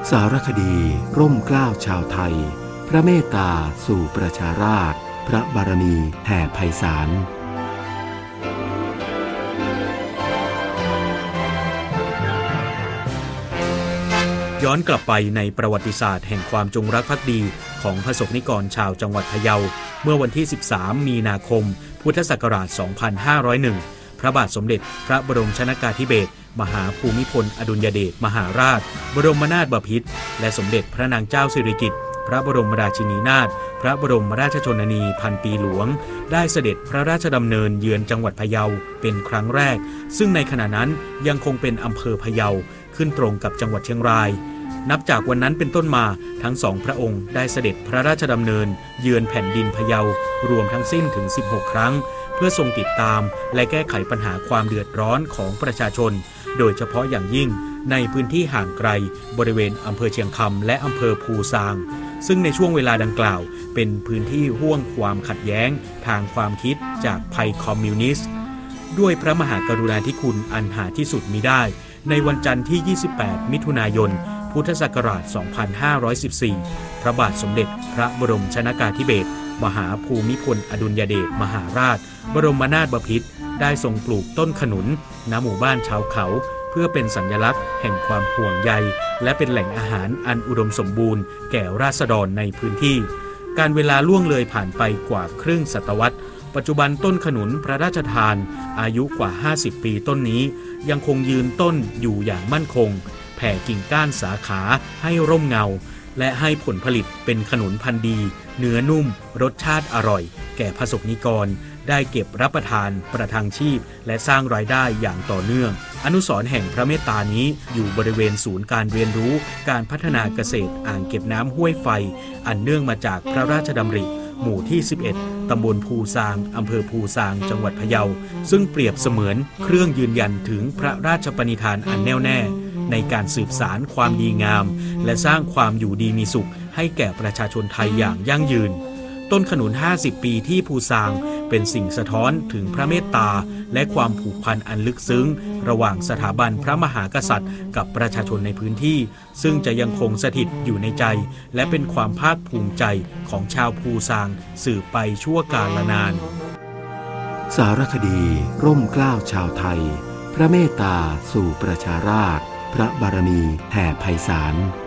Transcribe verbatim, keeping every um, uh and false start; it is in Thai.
สารคดีร่มเกล้าชาวไทยพระเมตตาสู่ประชาราษฎร์พระบารมีแผ่ไพศาลย้อนกลับไปในประวัติศาสตร์แห่งความจงรักภักดีของประสบนิกรชาวจังหวัดพะเยาเมื่อวันที่สิบสามมีนาคมพุทธศักราชสองพันห้าร้อยเอ็ดพระบาทสมเด็จพระบรมชนกาธิเบศรมหาภูมิพลอดุลยเดชมหาราชบรมนาถบพิตรและสมเด็จพระนางเจ้าสิริกิติ์พระบรมราชินีนาถพระบรมราชชนนีพันปีหลวงได้เสด็จพระราชดำเนินเยือนจังหวัดพะเยาเป็นครั้งแรกซึ่งในขณะนั้นยังคงเป็นอำเภอพะเยาขึ้นตรงกับจังหวัดเชียงรายนับจากวันนั้นเป็นต้นมาทั้งสองพระองค์ได้เสด็จพระราชดำเนินเยือนแผ่นดินพะเยารวมทั้งสิ้นถึงสิบหกครั้งเพื่อทรงติดตามและแก้ไขปัญหาความเดือดร้อนของประชาชนโดยเฉพาะอย่างยิ่งในพื้นที่ห่างไกลบริเวณอำเภอเชียงคำและอำเภอภูซางซึ่งในช่วงเวลาดังกล่าวเป็นพื้นที่ห้วงความขัดแย้งทางความคิดจากภัยคอมมิวนิสต์ด้วยพระมหากรุณาธิคุณอันหาที่สุดมิได้ในวันจันทร์ที่ยี่สิบแปดมิถุนายนพุทธศักราชสองพันห้าร้อยสิบสี่พระบาทสมเด็จพระบรมชนกาธิเบศรมหาภูมิพลอดุลยเดชมหาราชบรมนาถบพิตรได้ทรงปลูกต้นขนุนณหมู่บ้านชาวเขาเพื่อเป็นสัญลักษณ์แห่งความห่วงใยและเป็นแหล่งอาหารอันอุดมสมบูรณ์แก่ราษฎรในพื้นที่การเวลาล่วงเลยผ่านไปกว่าครึ่งศตวรรษปัจจุบันต้นขนุนพระราชทานอายุกว่าห้าสิบปีต้นนี้ยังคงยืนต้นอยู่อย่างมั่นคงแผ่กิ่งก้านสาขาให้ร่มเงาและให้ผลผลิตเป็นขนุนพันธุ์ดีเนื้อนุ่มรสชาติอร่อยแก่ประสบนิกรได้เก็บรับประทานประทังชีพและสร้างรายได้อย่างต่อเนื่องอนุสรณ์แห่งพระเมตตานี้อยู่บริเวณศูนย์การเรียนรู้การพัฒนาเกษตรอ่างเก็บน้ำห้วยไฟอันเนื่องมาจากพระราชดำริหมู่ที่สิบเอ็ดตำบลภูซางอำเภอภูซางจังหวัดพะเยาซึ่งเปรียบเสมือนเครื่องยืนยันถึงพระราชปณิธานอันแน่วแน่ในการสืบสานความดีงามและสร้างความอยู่ดีมีสุขให้แก่ประชาชนไทยอย่างยั่งยืนต้นขนุนห้าสิบปีที่ภูซางเป็นสิ่งสะท้อนถึงพระเมตตาและความผูกพันอันลึกซึ้งระหว่างสถาบันพระมหากษัตริย์กับประชาชนในพื้นที่ซึ่งจะยังคงสถิตอยู่ในใจและเป็นความภาคภูมิใจของชาวภูซางสืบไปชั่วกาลนานสารคดีร่มเกล้าชาวไทยพระเมตตาสู่ประชาราษฎร์พระบารมีแผ่ไพศาล